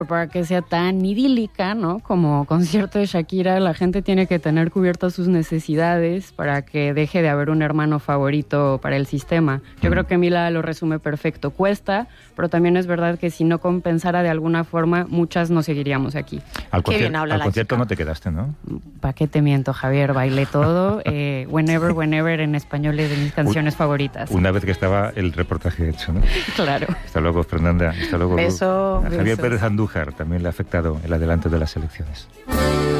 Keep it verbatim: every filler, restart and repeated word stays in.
para que sea tan idílica, ¿no? Como concierto de Shakira, la gente tiene que tener cubiertas sus necesidades para que deje de haber un hermano favorito para el sistema. Yo mm. creo que Mila lo resume perfecto. Cuesta, pero también es verdad que si no compensara de alguna forma, muchas no seguiríamos aquí. Al, Qué bien habla al la concierto chica. No te quedaste, ¿no? ¿Para qué te miento, Javier? Bailé todo. Eh, whenever, Whenever en español es de mis canciones Un, favoritas. Una vez que estaba el reportaje hecho, ¿no? Claro. Hasta luego, Fernanda. Hasta luego. Beso. A Javier Pérez Andújar también le ha afectado el adelanto de las elecciones.